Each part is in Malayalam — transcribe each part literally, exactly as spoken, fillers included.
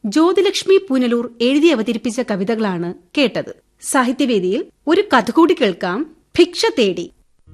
ജ്യോതിലക്ഷ്മി പൂനലൂർ എഴുതി അവതരിപ്പിച്ച കവിതകളാണ് കേട്ടത്. സാഹിത്യവേദിയിൽ ഒരു കഥ കൂടി കേൾക്കാം. ഭിക്ഷ തേടി.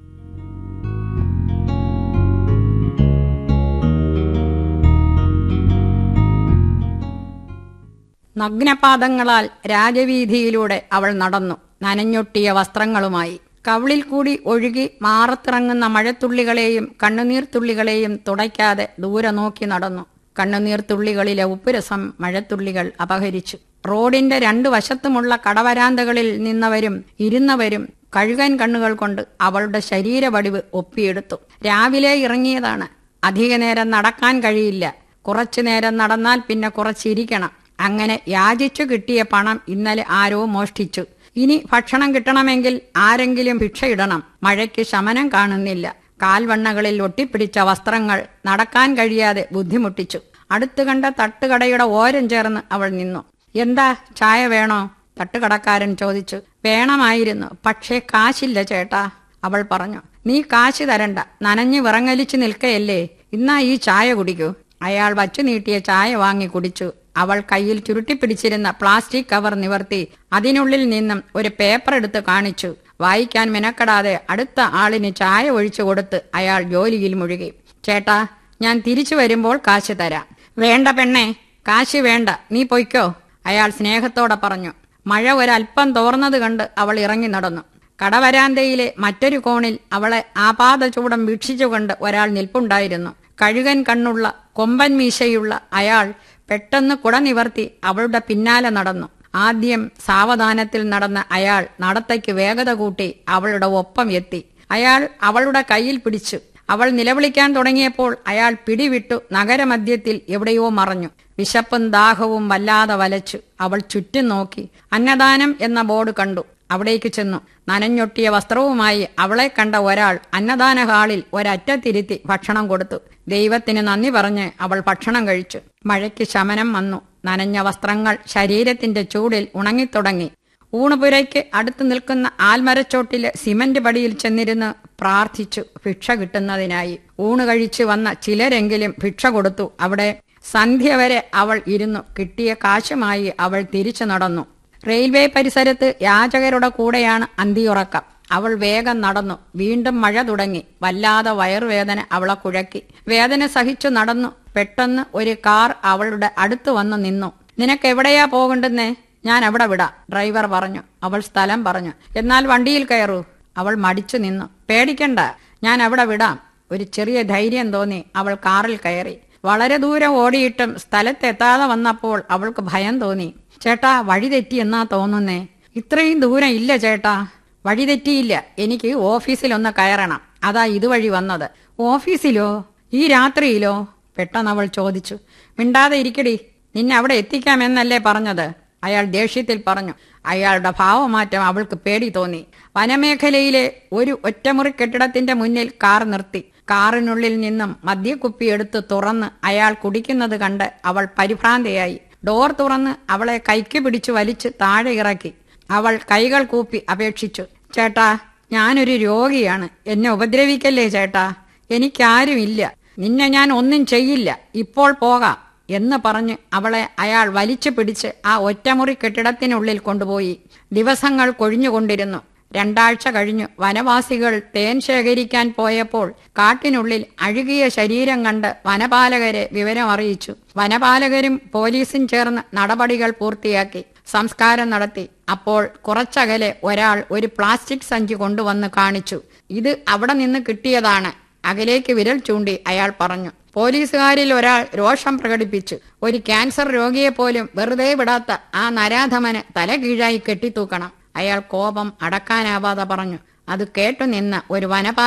നഗ്നപാദങ്ങളാൽ രാജവീതിയിലൂടെ അവൾ നടന്നു, നനഞ്ഞൊട്ടിയ വസ്ത്രങ്ങളുമായി. കവിളിൽ കൂടി ഒഴുകി മാറത്തിറങ്ങുന്ന മഴത്തുള്ളികളെയും കണ്ണുനീർത്തുള്ളികളെയും തുടയ്ക്കാതെ ദൂരെ നോക്കി നടന്നു. കണ്ണുനീർത്തുള്ളികളിലെ ഉപ്പുരസം മഴത്തുള്ളികൾ അപഹരിച്ചു. റോഡിന്റെ രണ്ടു വശത്തുമുള്ള കടവരാന്തകളിൽ നിന്നവരും ഇരുന്നവരും കഴുകൻ കണ്ണുകൾ കൊണ്ട് അവളുടെ ശരീരവടിവ് ഒപ്പിയെടുത്തു. രാവിലെ ഇറങ്ങിയതാണ്. അധിക നേരം നടക്കാൻ കഴിയില്ല. കുറച്ചു നേരം നടന്നാൽ പിന്നെ കുറച്ചിരിക്കണം. അങ്ങനെ യാചിച്ചു കിട്ടിയ പണം ഇന്നലെ ആരോ മോഷ്ടിച്ചു. ഇനി ഭക്ഷണം കിട്ടണമെങ്കിൽ ആരെങ്കിലും ഭിക്ഷയിടണം. മഴയ്ക്ക് ശമനം കാണുന്നില്ല. കാൽവണ്ണകളിൽ ഒട്ടിപ്പിടിച്ച വസ്ത്രങ്ങൾ നടക്കാൻ കഴിയാതെ ബുദ്ധിമുട്ടിച്ചു. അടുത്തു കണ്ട തട്ടുകടയുടെ ഓരം ചേർന്ന് അവൾ നിന്നു. എന്താ, ചായ വേണോ? തട്ടുകടക്കാരൻ ചോദിച്ചു. വേണമായിരുന്നു, പക്ഷേ കാശില്ല ചേട്ടാ, അവൾ പറഞ്ഞു. നീ കാശ് തരണ്ട, നനഞ്ഞു വിറങ്ങലിച്ചു നിൽക്കയല്ലേ, ഇന്നാ ഈ ചായ കുടിക്കൂ. അയാൾ വച്ചു നീട്ടിയ ചായ വാങ്ങി കുടിച്ചു. അവൾ കയ്യിൽ ചുരുട്ടിപ്പിടിച്ചിരുന്ന പ്ലാസ്റ്റിക് കവർ നിവർത്തി അതിനുള്ളിൽ നിന്നും ഒരു പേപ്പർ എടുത്ത് കാണിച്ചു. വായിക്കാൻ മെനക്കെടാതെ അടുത്ത ആളിന് ചായ ഒഴിച്ചു കൊടുത്ത് അയാൾ ജോലിയിൽ മുഴുകി. ചേട്ടാ, ഞാൻ തിരിച്ചു വരുമ്പോൾ കാശ് തരാം. വേണ്ട പെണ്ണേ, കാശ് വേണ്ട, നീ പൊയ്ക്കോ, അയാൾ സ്നേഹത്തോടെ പറഞ്ഞു. മഴ ഒരൽപ്പം തോർന്നത് കണ്ട് അവൾ ഇറങ്ങി നടന്നു. കടവരാന്തയിലെ മറ്റൊരു കോണിൽ അവളെ ആപാദ ചൂടം വീക്ഷിച്ചുകൊണ്ട് ഒരാൾ നിൽപ്പുണ്ടായിരുന്നു. കഴുകൻ കണ്ണുള്ള കൊമ്പൻ മീശയുള്ള അയാൾ പെട്ടെന്ന് കുട നിവർത്തി അവളുടെ പിന്നാലെ നടന്നു. ആദ്യം സാവധാനത്തിൽ നടന്ന അയാൾ നടത്തയ്ക്ക് വേഗത കൂട്ടി അവളുടെ ഒപ്പം എത്തി. അയാൾ അവളുടെ കയ്യിൽ പിടിച്ചു. അവൾ നിലവിളിക്കാൻ തുടങ്ങിയപ്പോൾ അയാൾ പിടിവിട്ടു നഗരമധ്യത്തിൽ എവിടെയോ മറഞ്ഞു. വിശപ്പും ദാഹവും വല്ലാതെ വലച്ചു. അവൾ ചുറ്റും നോക്കി. അന്നദാനം എന്ന ബോർഡ് കണ്ടു. അവിടേക്ക് ചെന്നു. നനഞ്ഞൊട്ടിയ വസ്ത്രവുമായി അവളെ കണ്ട ഒരാൾ അന്നദാന ഹാളിൽ ഒരറ്റത്തിരുത്തി ഭക്ഷണം കൊടുത്തു. ദൈവത്തിന് നന്ദി പറഞ്ഞ് അവൾ ഭക്ഷണം കഴിച്ചു. മഴയ്ക്ക് ശമനം വന്നു. നനഞ്ഞ വസ്ത്രങ്ങൾ ശരീരത്തിന്റെ ചൂടിൽ ഉണങ്ങിത്തുടങ്ങി. ഊണുപുരയ്ക്ക് അടുത്തു നിൽക്കുന്ന ആൽമരച്ചോട്ടിലെ സിമന്റ് പടിയിൽ ചെന്നിരുന്ന് പ്രാർത്ഥിച്ചു ഭിക്ഷ കിട്ടുന്നതിനായി. ഊണ് കഴിച്ചു വന്ന ചിലരെങ്കിലും ഭിക്ഷ കൊടുത്തു. അവിടെ സന്ധ്യ വരെ അവൾ ഇരുന്നു. കിട്ടിയ കാശുമായി അവൾ തിരിച്ചു നടന്നു. റെയിൽവേ പരിസരത്ത് യാചകരുടെ കൂടെയാണ് അന്തിയുറക്കം. അവൾ വേഗം നടന്നു. വീണ്ടും മഴ തുടങ്ങി. വല്ലാതെ വയറുവേദന അവളെ കുഴക്കി. വേദന സഹിച്ചു നടന്നു. പെട്ടെന്ന് ഒരു കാർ അവളുടെ അടുത്ത് വന്നു നിന്നു. നിനക്കെവിടെയാ പോകണ്ടെന്നേ? ഞാൻ അവിടെ വിടാം, ഡ്രൈവർ പറഞ്ഞു. അവൾ സ്ഥലം പറഞ്ഞു. എന്നാൽ വണ്ടിയിൽ കയറൂ. അവൾ മടിച്ചു നിന്നു. പേടിക്കണ്ട, ഞാൻ അവിടെ വിടാം. ഒരു ചെറിയ ധൈര്യം തോന്നി അവൾ കാറിൽ കയറി. വളരെ ദൂരം ഓടിയിട്ടും സ്ഥലത്തെത്താതെ വന്നപ്പോൾ അവൾക്ക് ഭയം തോന്നി. ചേട്ടാ, വഴി തെറ്റിയെന്നാ തോന്നുന്നേ. ഇത്രയും ദൂരം ഇല്ല ചേട്ടാ, വഴി തെറ്റിയില്ല. എനിക്ക് ഓഫീസിലൊന്ന് കയറണം, അതാ ഇതുവഴി വന്നത്. ഓഫീസിലോ? ഈ രാത്രിയിലോ? പെട്ടെന്ന് അവൾ ചോദിച്ചു. മിണ്ടാതെ ഇരിക്കടി, നിന്നെ അവിടെ എത്തിക്കാമെന്നല്ലേ പറഞ്ഞത്, അയാൾ ദേഷ്യത്തിൽ പറഞ്ഞു. അയാളുടെ ഭാവമാറ്റം അവൾക്ക് പേടി തോന്നി. വനമേഖലയിലെ ഒരു ഒറ്റമുറി കെട്ടിടത്തിന്റെ മുന്നിൽ കാർ നിർത്തി. കാറിനുള്ളിൽ നിന്നും മദ്യക്കുപ്പി എടുത്ത് തുറന്ന് അയാൾ കുടിക്കുന്നത് കണ്ട് അവൾ പരിഭ്രാന്തയായി. ഡോർ തുറന്ന് അവളെ കൈക്ക് പിടിച്ചു വലിച്ച് താഴെ ഇറക്കി. അവൾ കൈകൾ കൂപ്പി അപേക്ഷിച്ചു. ചേട്ടാ, ഞാനൊരു രോഗിയാണ്, എന്നെ ഉപദ്രവിക്കല്ലേ ചേട്ടാ, എനിക്കാരുമില്ല, നിന്നെ ഞാൻ ഒന്നും ചെയ്യില്ല, ഇപ്പോൾ പോകാം എന്ന് പറഞ്ഞ് അവളെ അയാൾ വലിച്ചു പിടിച്ച് ആ ഒറ്റമുറി കെട്ടിടത്തിനുള്ളിൽ കൊണ്ടുപോയി. ദിവസങ്ങൾ കൊഴിഞ്ഞുകൊണ്ടിരുന്നു. രണ്ടാഴ്ച കഴിഞ്ഞു. വനവാസികൾ തേൻ ശേഖരിക്കാൻ പോയപ്പോൾ കാട്ടിനുള്ളിൽ അഴുകിയ ശരീരം കണ്ട് വനപാലകരെ വിവരം അറിയിച്ചു. വനപാലകരും പോലീസും ചേർന്ന് നടപടികൾ പൂർത്തിയാക്കി. സംസ്കാരം നടത്തി. അപ്പോൾ കുറച്ചകലെ ഒരാൾ ഒരു പ്ലാസ്റ്റിക് സഞ്ചി കൊണ്ടുവന്ന് കാണിച്ചു. ഇത് അവിടെ നിന്ന് കിട്ടിയതാണ്. അകലേക്ക് വിരൽ ചൂണ്ടി അയാൾ പറഞ്ഞു. പോലീസുകാരിൽ ഒരാൾ രോഷം പ്രകടിപ്പിച്ചു. ഒരു ക്യാൻസർ രോഗിയെപ്പോലും വെറുതെ വിടാത്ത ആ നരാധമന് തല കീഴായി കെട്ടിത്തൂക്കണം. അയാൾ കോപം അടക്കാനാവാതെ പറഞ്ഞു. അത് കേട്ടുനിന്ന ഒരു വനപാല